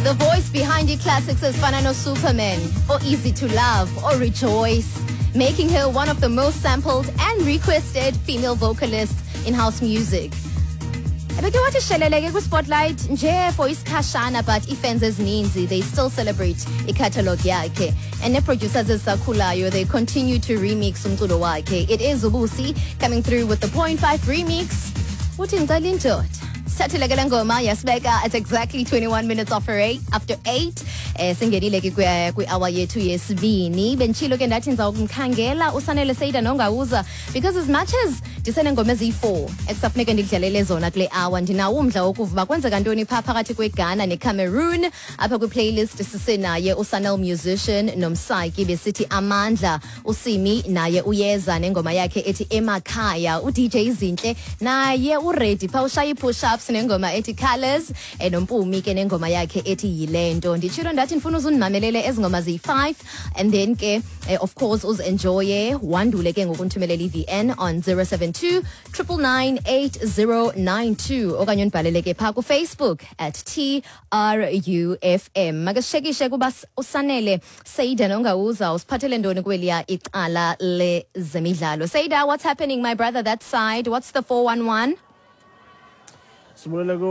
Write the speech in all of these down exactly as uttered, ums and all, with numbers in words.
The voice behind your classics is Fanano Superman, or Easy to Love, or Rejoice, making her one of the most sampled and requested female vocalists in house music. Ebeke wathi sheleleke ku-spotlight nje for isikhashana, but ifans ezininzi, they still celebrate i-catalog yakhe. And the producers ezisakhulayo, they continue to remix umculo wakhe. It is Ubusi coming through with the point five remix. Uthi ngicela indoda. Satheleke le ngoma yasibeka at exactly twenty-one minutes after eight. After eight, eh singenile ke kwi-hour yethu yesibini. Benchilo ke ndathi nizawukumkhangela uSanele Seida nongawuza, because as much as ndisenengoma eziyi-four ekusafuneke ndikudlalele zona kule hour, ndinawo umdla wokuva kwenzeka ntoni phaa phakathi kweGhana neCameroon. Apha kwi-playlist sisenaye uSanel Musician nomsaki besithi Amandla. uSimi naye uyeza nengoma yakhe ethi Emakhaya. uD J Zinhle naye uready phaa ushaya i-push-ups nengoma ethi Colors, enompumi ke nengoma yakhe ethi Yilento. Nditshilo ndathi ndifuna uzundimamelele ezingoma ziyi-five, and then ke eh, of course uzenjoye wandule ke ngokunthumelela i-V N on zero seven two nine nine eight zero nine two okanye undibhalele ke phaa ku-Facebook at T R U F M. Makashekishe kuba uSanele Seida nongawuza usiphathele ntoni kweliya icala lezemidlalo. Seida, what's happening, my brother, that side? What's the four one one? We're in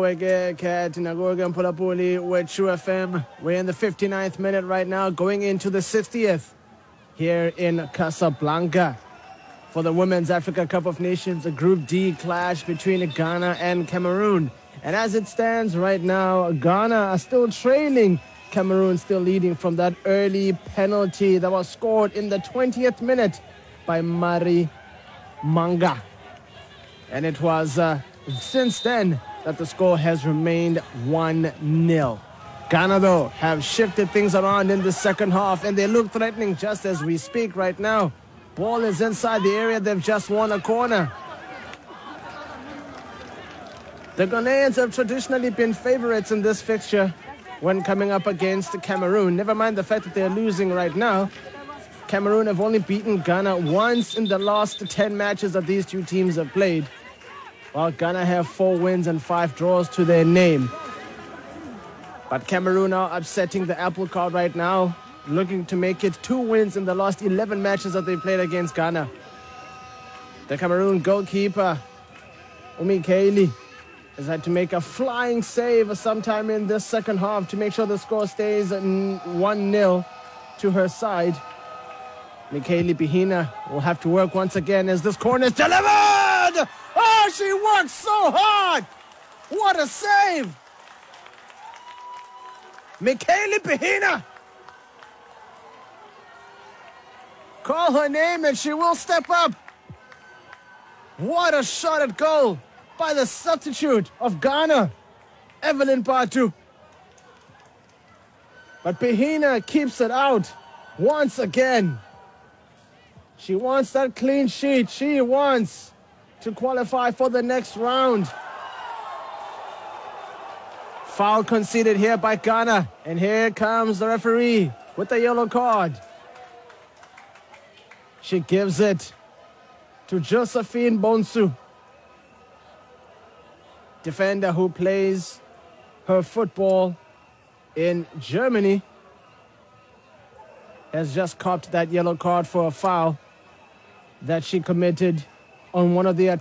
the fifty-ninth minute right now, going into the sixtieth here in Casablanca for the Women's Africa Cup of Nations, a Group D clash between Ghana and Cameroon. And as it stands right now, Ghana are still trailing. Cameroon still leading from that early penalty that was scored in the twentieth minute by Mari Manga. And it was uh, since then that the score has remained one nil. Ghana, though, have shifted things around in the second half, and they look threatening just as we speak right now. Ball is inside the area. They've just won a corner. The Ghanaians have traditionally been favorites in this fixture when coming up against Cameroon. Never mind the fact that they're losing right now. Cameroon have only beaten Ghana once in the last ten matches that these two teams have played, while Ghana have four wins and five draws to their name. But Cameroon are upsetting the apple cart right now, looking to make it two wins in the last eleven matches that they played against Ghana. The Cameroon goalkeeper, Umi Kaili, has had to make a flying save sometime in this second half to make sure the score stays one nil to her side. Michaeli Bihina will have to work once again as this corner is delivered! Oh, she worked so hard! What a save! Michaeli Bihina! Call her name and she will step up. What a shot at goal by the substitute of Ghana, Evelyn Batu. But Bihina keeps it out once again. She wants that clean sheet. She wants to qualify for the next round. Foul conceded here by Ghana. And here comes the referee with the yellow card. She gives it to Josephine Bonsu, defender who plays her football in Germany, has just copped that yellow card for a foul that she committed on one of the